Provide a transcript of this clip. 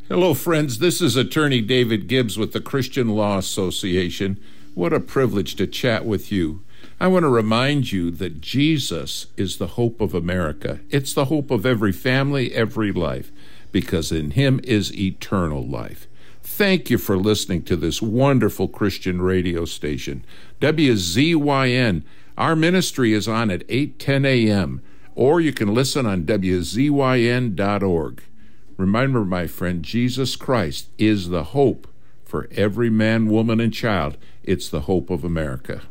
Hello, friends. This is Attorney David Gibbs with the Christian Law Association. What a privilege to chat with you. I want to remind you that Jesus is the hope of America. It's the hope of every family, every life, because in him is eternal life. Thank you for listening to this wonderful Christian radio station, WZYN. Our ministry is on at 8:10 a.m., or you can listen on WZYN.org. Remember, my friend, Jesus Christ is the hope for every man, woman, and child. It's the hope of America.